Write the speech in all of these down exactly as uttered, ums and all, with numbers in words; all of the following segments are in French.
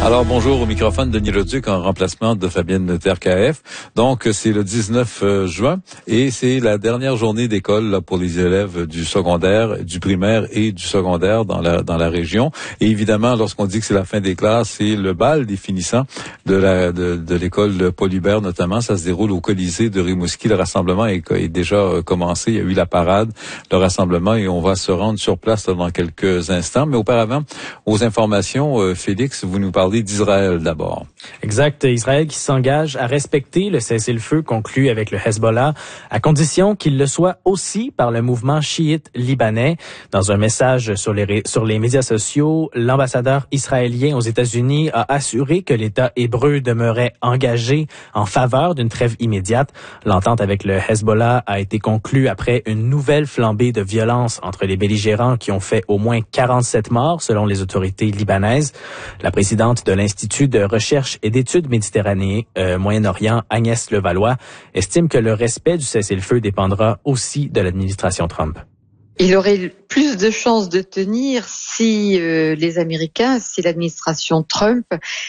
Alors, bonjour au microphone, Denis Leduc en remplacement de Fabienne Terkaef. Donc, c'est le dix-neuf juin et c'est la dernière journée d'école là, pour les élèves du secondaire, du primaire et du secondaire dans la dans la région. Et évidemment, lorsqu'on dit que c'est la fin des classes, c'est le bal des finissants de la de, de l'école de Paul Hubert notamment. Ça se déroule au Colisée de Rimouski. Le rassemblement est, est déjà commencé. Il y a eu la parade, le rassemblement et on va se rendre sur place là, dans quelques instants. Mais auparavant, aux informations, euh, Félix, vous nous parlez d'Israël d'abord. Exact. Israël qui s'engage à respecter le cessez-le-feu conclu avec le Hezbollah, à condition qu'il le soit aussi par le mouvement chiite libanais. Dans un message sur les, sur les médias sociaux, l'ambassadeur israélien aux États-Unis a assuré que l'État hébreu demeurait engagé en faveur d'une trêve immédiate. L'entente avec le Hezbollah a été conclue après une nouvelle flambée de violence entre les belligérants qui ont fait au moins quarante-sept morts selon les autorités libanaises. La présidente de l'Institut de recherche et d'études méditerranéennes euh, Moyen-Orient, Agnès Levallois, estime que le respect du cessez-le-feu dépendra aussi de l'administration Trump. Il aurait plus de chances de tenir si euh, les Américains, si l'administration Trump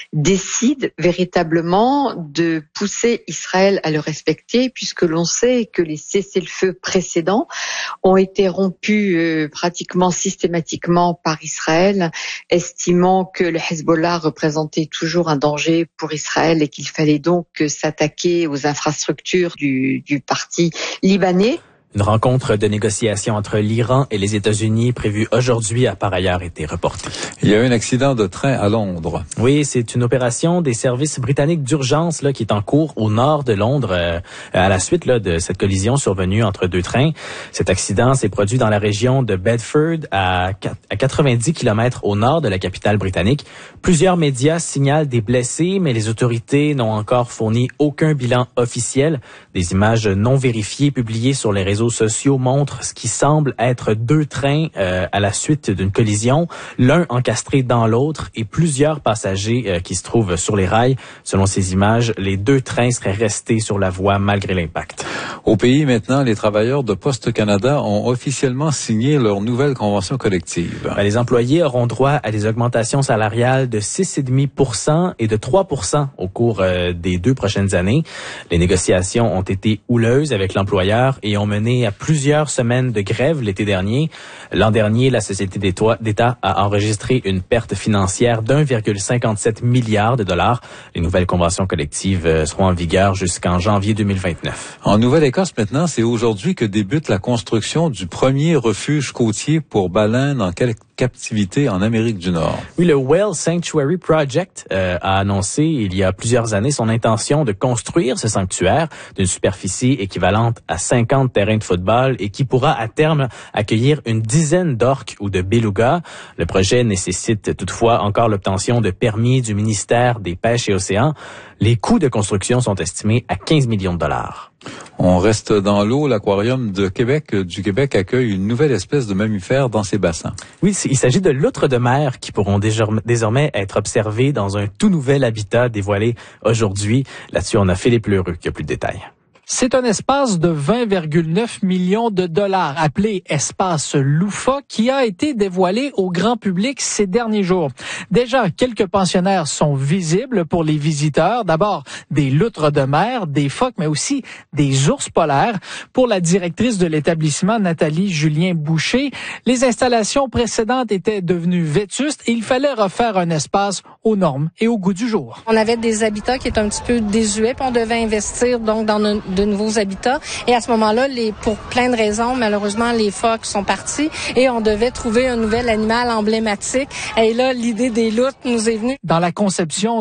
décide véritablement de pousser Israël à le respecter, puisque l'on sait que les cessez-le-feu précédents ont été rompus euh, pratiquement systématiquement par Israël, estimant que le Hezbollah représentait toujours un danger pour Israël et qu'il fallait donc s'attaquer aux infrastructures du, du parti libanais. Une rencontre de négociation entre l'Iran et les États-Unis prévue aujourd'hui a par ailleurs été reportée. Il y a eu un accident de train à Londres. Oui, c'est une opération des services britanniques d'urgence là qui est en cours au nord de Londres euh, à la suite là de cette collision survenue entre deux trains. Cet accident s'est produit dans la région de Bedford à quatre-vingt-dix kilomètres au nord de la capitale britannique. Plusieurs médias signalent des blessés, mais les autorités n'ont encore fourni aucun bilan officiel. Des images non vérifiées publiées sur les réseaux sociaux montrent ce qui semble être deux trains euh, à la suite d'une collision, l'un encastré dans l'autre et plusieurs passagers euh, qui se trouvent sur les rails. Selon ces images, les deux trains seraient restés sur la voie malgré l'impact. Au pays maintenant, les travailleurs de Poste Canada ont officiellement signé leur nouvelle convention collective. Ben, les employés auront droit à des augmentations salariales de six virgule cinq pour cent et de trois pour cent au cours euh, des deux prochaines années. Les négociations ont été houleuses avec l'employeur et ont mené à plusieurs semaines de grève l'été dernier. L'an dernier, la Société d'État a enregistré une perte financière d'un virgule cinquante-sept milliard de dollars. Les nouvelles conventions collectives seront en vigueur jusqu'en janvier deux mille vingt-neuf. En Nouvelle-Écosse maintenant, c'est aujourd'hui que débute la construction du premier refuge côtier pour baleines en captivité en Amérique du Nord. Oui, le Whale Sanctuary Project euh, a annoncé il y a plusieurs années son intention de construire ce sanctuaire d'une superficie équivalente à cinquante terrains de football et qui pourra à terme accueillir une dizaine d'orques ou de belugas. Le projet nécessite toutefois encore l'obtention de permis du ministère des Pêches et Océans. Les coûts de construction sont estimés à quinze millions de dollars. On reste dans l'eau. L'aquarium de Québec, du Québec accueille une nouvelle espèce de mammifère dans ses bassins. Oui, il s'agit de loutres de mer qui pourront désormais être observées dans un tout nouvel habitat dévoilé aujourd'hui. Là-dessus, on a Philippe Lheureux qui a plus de détails. C'est un espace de vingt virgule neuf millions de dollars, appelé Espace Loufa, qui a été dévoilé au grand public ces derniers jours. Déjà, quelques pensionnaires sont visibles pour les visiteurs. D'abord, des loutres de mer, des phoques, mais aussi des ours polaires. Pour la directrice de l'établissement, Nathalie Julien-Boucher, les installations précédentes étaient devenues vétustes et il fallait refaire un espace aux normes et au goût du jour. On avait des habitats qui étaient un petit peu désuets, puis on devait investir donc dans de, de nouveaux habitats. Et à ce moment-là, les, pour plein de raisons, malheureusement, les phoques sont partis et on devait trouver un nouvel animal emblématique. Et là, l'idée des loutres nous est venue. Dans la conception